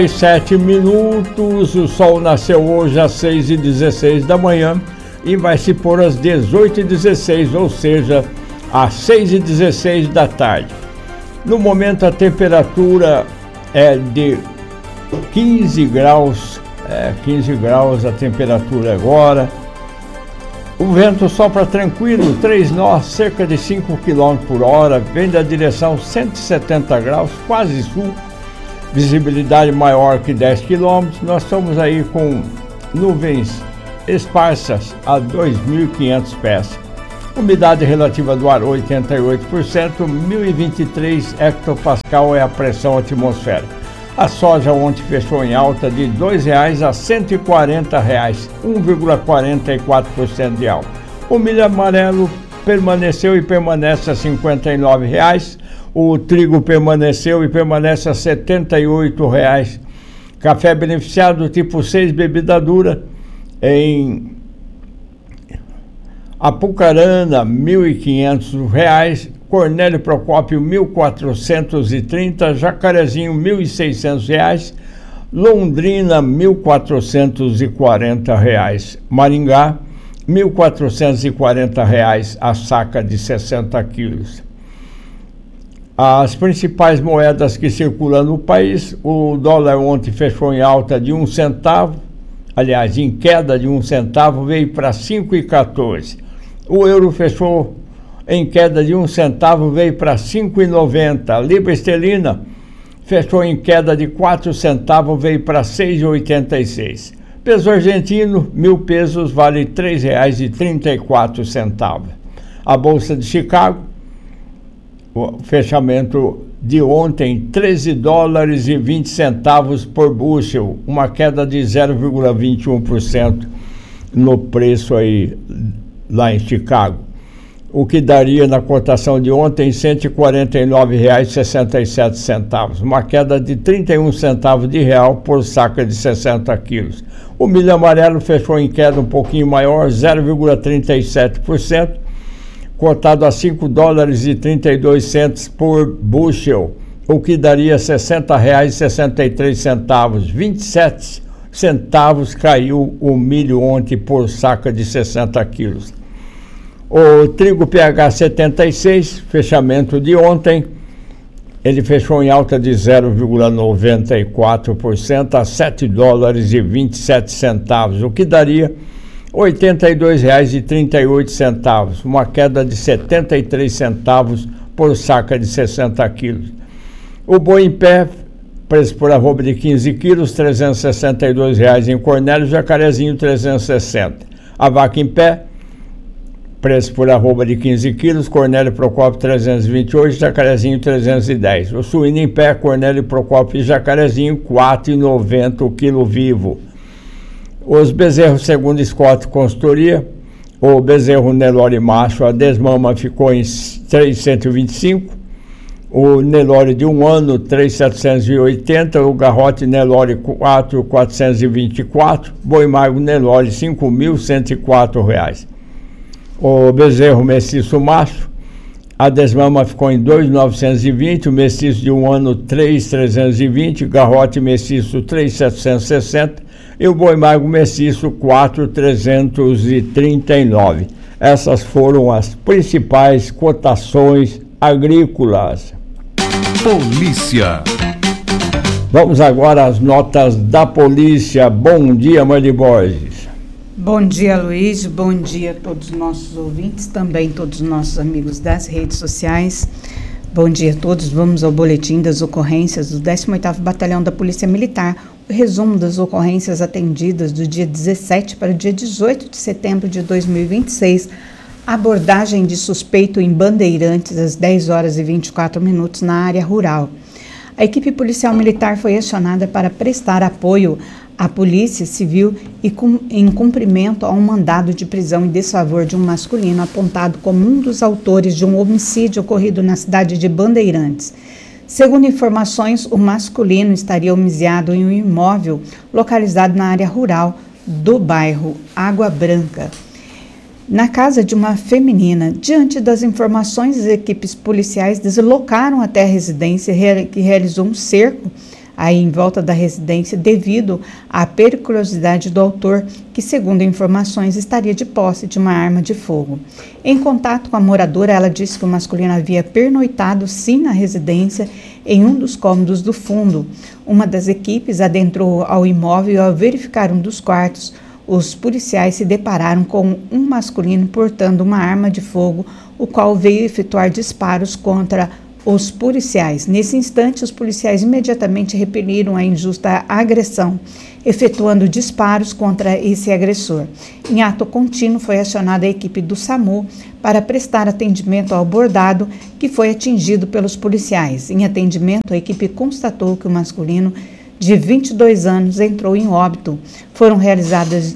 7 minutos, o sol nasceu hoje às 6h16 da manhã e vai se pôr às 18h16, ou seja, às 6h16 da tarde. No momento a temperatura é de 15 graus, 15 graus a temperatura agora. O vento sopra tranquilo, 3 nós, cerca de 5 km por hora, vem da direção 170 graus, quase sul. Visibilidade maior que 10 km, nós estamos aí com nuvens esparsas a 2.500 pés. Umidade relativa do ar 88%, 1023 hectopascal é a pressão atmosférica. A soja ontem fechou em alta de R$ 2,00 a R$ 140,00, 1,44% de alta. O milho amarelo permaneceu e permanece a R$ 59,00. O trigo permaneceu e permanece a R$ 78,00. Café beneficiado tipo 6, bebida dura, em Apucarana, R$ 1.500. Cornélio Procópio, R$ 1.430. Jacarezinho, R$ 1.600. Londrina, R$ 1.440. Maringá, R$ 1.440 a saca de 60 quilos. As principais moedas que circulam no país, o dólar ontem fechou em alta de 1 centavo, aliás, em queda de 1 centavo, veio para 5,14. O euro fechou em queda de 1 centavo, veio para 5,90. A libra esterlina fechou em queda de 4 centavos, veio para 6,86. Peso argentino, 1.000 pesos, vale R$ 3,34. A Bolsa de Chicago, o fechamento de ontem, $13,20 por bushel, uma queda de 0,21% no preço aí lá em Chicago. O que daria na cotação de ontem R$ 149,67, uma queda de 31 centavos de real por saca de 60 quilos. O milho amarelo fechou em queda um pouquinho maior, 0,37%. cotado a $5,32 por bushel, o que daria R$ 60,63. 27 centavos caiu o milho ontem por saca de 60 quilos. O trigo PH 76, fechamento de ontem, ele fechou em alta de 0,94% a $7,27, o que daria R$ 82,38, uma queda de 73 centavos por saca de 60 quilos. O boi em pé, preço por arroba de 15 quilos, R$ 362,00 em Cornélio, Jacarezinho 360. A vaca em pé, preço por arroba de 15 quilos, Cornélio Procópio 328, Jacarezinho 310. O suíno em pé, Cornélio Procópio e Jacarezinho, R$ 4,90 o quilo vivo. Os bezerros, segundo Scott Consultoria, o bezerro Nelore macho, a desmama ficou em 325, o Nelore de 1 ano, 3.780, o garrote Nelore 4.424, boi mago Nelore, R$ 5.104. O bezerro mestiço macho, a desmama ficou em 2.920, o mestiço de 1 ano, 3.320, garrote mestiço 3.760, e o boi mago mestiço 4.339. Essas foram as principais cotações agrícolas. Polícia. Vamos agora às notas da polícia. Bom dia, Marli Borges. Bom dia, Luiz. Bom dia a todos os nossos ouvintes, também todos os nossos amigos das redes sociais. Bom dia a todos. Vamos ao boletim das ocorrências do 18º Batalhão da Polícia Militar. O resumo das ocorrências atendidas do dia 17 para o dia 18 de setembro de 2026. Abordagem de suspeito em Bandeirantes às 10 horas e 24 minutos na área rural. A equipe policial militar foi acionada para prestar apoio à Polícia Civil e em cumprimento a um mandado de prisão em desfavor de um masculino apontado como um dos autores de um homicídio ocorrido na cidade de Bandeirantes. Segundo informações, o masculino estaria homiciado em um imóvel localizado na área rural do bairro Água Branca, na casa de uma feminina. Diante das informações, as equipes policiais deslocaram até a residência, que realizou um cerco aí em volta da residência devido à periculosidade do autor, que, segundo informações, estaria de posse de uma arma de fogo. Em contato com a moradora, ela disse que o masculino havia pernoitado sim na residência em um dos cômodos do fundo. Uma das equipes adentrou ao imóvel e, ao verificar um dos quartos, os policiais se depararam com um masculino portando uma arma de fogo, o qual veio efetuar disparos contra os policiais. Nesse instante, os policiais imediatamente repeliram a injusta agressão, efetuando disparos contra esse agressor. Em ato contínuo, foi acionada a equipe do SAMU para prestar atendimento ao bordado, que foi atingido pelos policiais. Em atendimento, a equipe constatou que o masculino de 22 anos entrou em óbito. Foram realizadas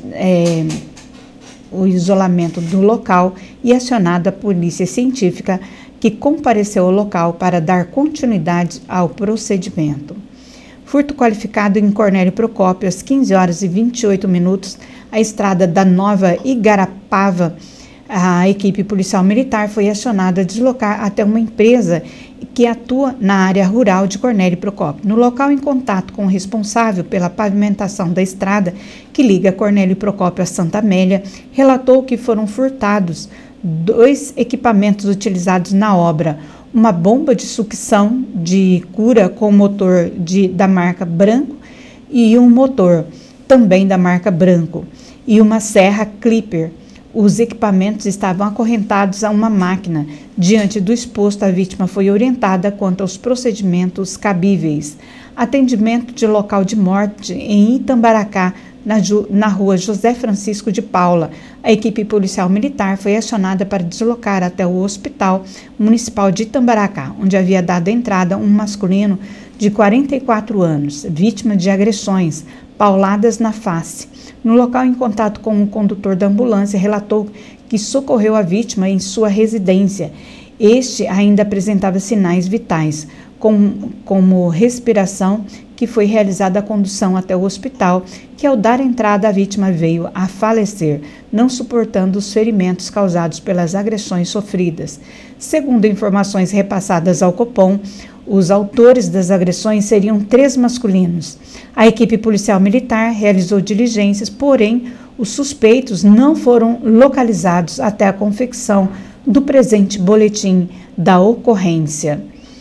o isolamento do local e acionada a polícia científica, que compareceu ao local para dar continuidade ao procedimento. Furto qualificado em Cornélio Procópio, às 15 horas e 28 minutos, a estrada da Nova Igarapava. A equipe policial militar foi acionada a deslocar até uma empresa que atua na área rural de Cornélio Procópio. No local, em contato com o responsável pela pavimentação da estrada que liga Cornélio Procópio a Santa Amélia, relatou que foram furtados 2 equipamentos utilizados na obra: uma bomba de sucção de cura com motor da marca Branco e um motor também da marca Branco e uma serra Clipper. Os equipamentos estavam acorrentados a uma máquina. Diante do exposto, a vítima foi orientada quanto aos procedimentos cabíveis. Atendimento de local de morte em Itambaracá, na rua José Francisco de Paula. A equipe policial militar foi acionada para deslocar até o Hospital Municipal de Itambaracá, onde havia dado entrada um masculino de 44 anos, vítima de agressões, pauladas na face. No local, em contato com o condutor da ambulância, relatou que socorreu a vítima em sua residência. Este ainda apresentava sinais vitais, como respiração, que foi realizada a condução até o hospital, que ao dar entrada a vítima veio a falecer, não suportando os ferimentos causados pelas agressões sofridas. Segundo informações repassadas ao Copom, os autores das agressões seriam 3 masculinos. A equipe policial militar realizou diligências, porém, os suspeitos não foram localizados até a confecção do presente boletim da ocorrência.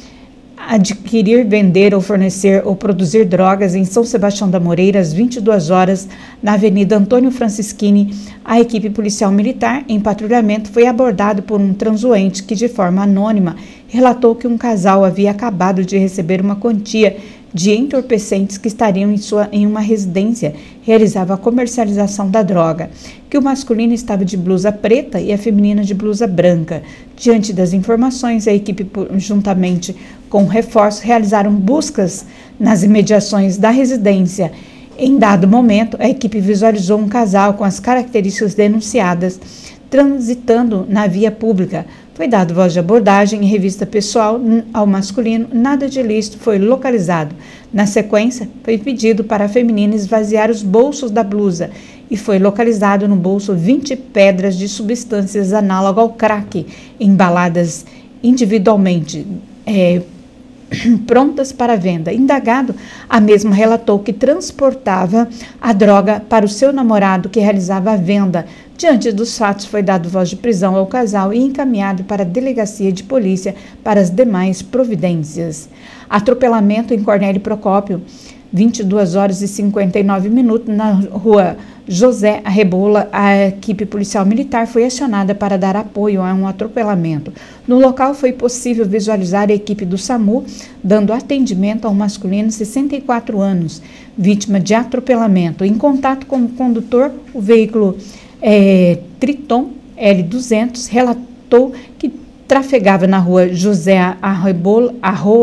Adquirir, vender ou fornecer ou produzir drogas em São Sebastião da Moreira, às 22 horas, na Avenida Antônio Francischini. A equipe policial militar, em patrulhamento, foi abordado por um transuente que, de forma anônima, relatou que um casal havia acabado de receber uma quantia de entorpecentes que estariam em uma residência, realizava a comercialização da droga, que o masculino estava de blusa preta e a feminina de blusa branca. Diante das informações, a equipe, juntamente com reforços, realizaram buscas nas imediações da residência. Em dado momento, a equipe visualizou um casal com as características denunciadas transitando na via pública. Foi dado voz de abordagem e revista pessoal ao masculino, nada de ilícito foi localizado. Na sequência, foi pedido para a feminina esvaziar os bolsos da blusa e foi localizado no bolso 20 pedras de substâncias análogas ao crack, embaladas individualmente, prontas para venda. Indagado, a mesma relatou que transportava a droga para o seu namorado, que realizava a venda. Diante dos fatos, foi dado voz de prisão ao casal e encaminhado para a delegacia de polícia para as demais providências. Atropelamento em Cornélio Procópio, 22 horas e 59 minutos, na rua José Arrebola. A equipe policial militar foi acionada para dar apoio a um atropelamento. No local, foi possível visualizar a equipe do SAMU dando atendimento ao masculino de 64 anos, vítima de atropelamento. Em contato com o condutor, o veículo Triton L200 relatou que trafegava na rua José Arrebola,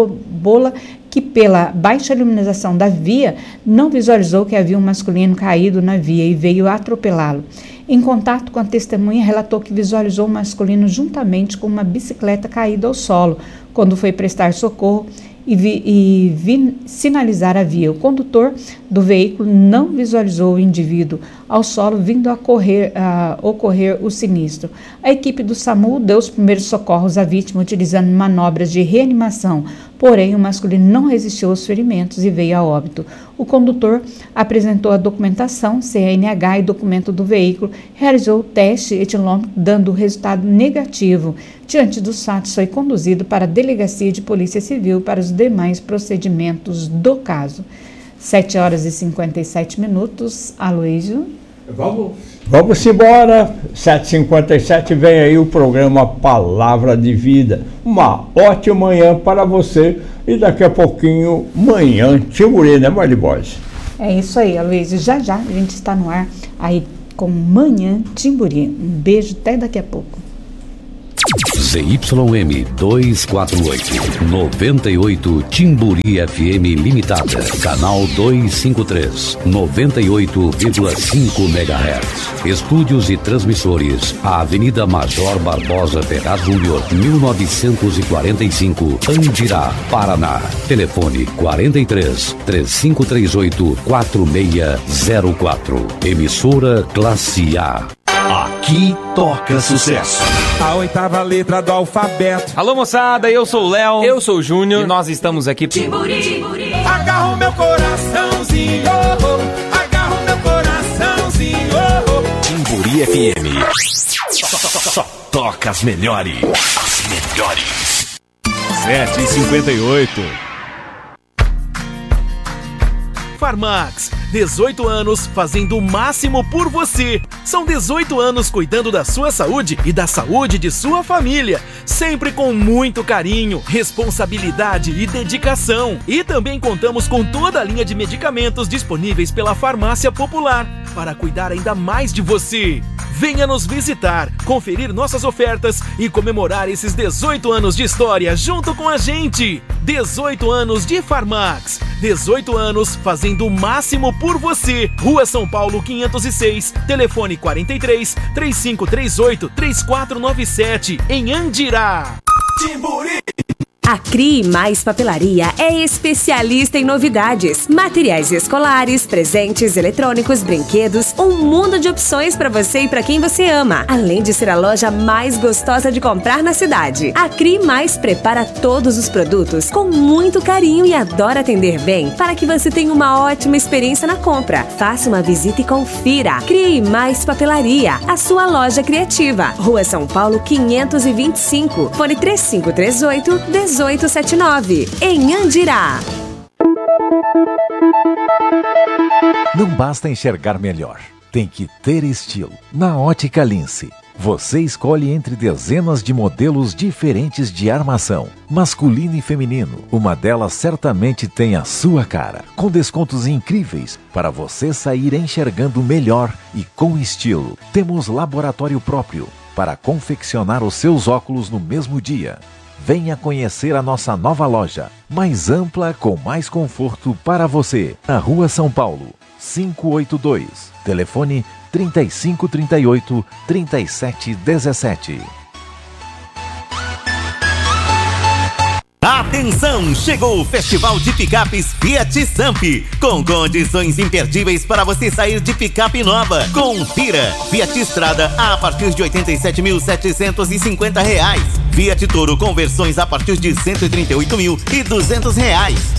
que pela baixa iluminação da via não visualizou que havia um masculino caído na via e veio atropelá-lo. Em contato com a testemunha, relatou que visualizou o masculino juntamente com uma bicicleta caída ao solo, quando foi prestar socorro e vi sinalizar a via. O condutor do veículo não visualizou o indivíduo ao solo vindo a ocorrer o sinistro. A equipe do SAMU deu os primeiros socorros à vítima utilizando manobras de reanimação, porém o masculino não resistiu aos ferimentos e veio a óbito. O condutor apresentou a documentação, CNH e documento do veículo, realizou o teste etilômico dando resultado negativo. Diante dos fatos, foi conduzido para a Delegacia de Polícia Civil para os demais procedimentos do caso. 7h57, Aloysio. Vamos embora, 7h57, vem aí o programa Palavra de Vida. Uma ótima manhã para você e daqui a pouquinho, manhã Timburi, né, Marli Borges? É isso aí, Aloysio. Já a gente está no ar aí com Manhã Timburi. Um beijo, até daqui a pouco. ZYM 248, 98 Timburi FM Limitada, canal 253, 98,5 MHz. Estúdios e transmissores, a Avenida Major Barbosa Ferraz Júnior, 1945, Andirá, Paraná. Telefone 43 3538 4604. Emissora Classe A. Aqui toca sucesso. A 8ª letra do alfabeto. Alô, moçada, eu sou o Léo. Eu sou o Júnior. E nós estamos aqui. Timburi. Agarra o meu coraçãozinho. Agarra o meu coraçãozinho. Timburi FM. Só toca as melhores. As melhores. 7h58. Farmax, 18 anos fazendo o máximo por você. São 18 anos cuidando da sua saúde e da saúde de sua família, sempre com muito carinho, responsabilidade e dedicação. E também contamos com toda a linha de medicamentos disponíveis pela Farmácia Popular, para cuidar ainda mais de você. Venha nos visitar, conferir nossas ofertas e comemorar esses 18 anos de história junto com a gente. 18 anos de Farmax. 18 anos fazendo o máximo por você. Rua São Paulo 506, telefone 43 3538 3497, em Andirá. Timburi. A CRI Mais Papelaria é especialista em novidades, materiais escolares, presentes eletrônicos, brinquedos, um mundo de opções para você e para quem você ama, além de ser a loja mais gostosa de comprar na cidade. A CRI Mais prepara todos os produtos com muito carinho e adora atender bem para que você tenha uma ótima experiência na compra. Faça uma visita e confira. CRI Mais Papelaria, a sua loja criativa. Rua São Paulo 525, fone 3538 1879, em Andirá. Não basta enxergar melhor, tem que ter estilo. Na Ótica Lince, você escolhe entre dezenas de modelos diferentes de armação, masculino e feminino. Uma delas certamente tem a sua cara, com descontos incríveis para você sair enxergando melhor e com estilo. Temos laboratório próprio para confeccionar os seus óculos no mesmo dia. Venha conhecer a nossa nova loja, mais ampla, com mais conforto para você. Na Rua São Paulo, 582. Telefone 3538 3717. Atenção! Chegou o Festival de Picapes Fiat Samp, com condições imperdíveis para você sair de picape nova. Confira! Fiat Strada a partir de R$ 87.750. Fiat Toro com versões a partir de R$ 138.200.